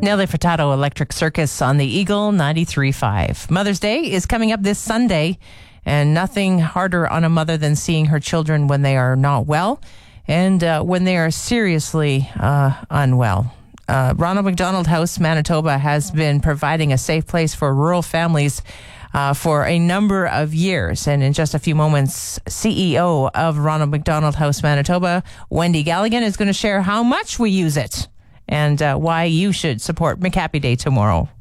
Nelly Furtado Electric Circus on the Eagle 93.5. Mother's Day is coming up this Sunday, and nothing harder on a mother than seeing her children when they are not well and when they are seriously unwell. Ronald McDonald House Manitoba has been providing a safe place for rural families for a number of years. And in just a few moments, CEO of Ronald McDonald House Manitoba, Wendy Galligan, is going to share how much we use it and why you should support McHappy Day tomorrow.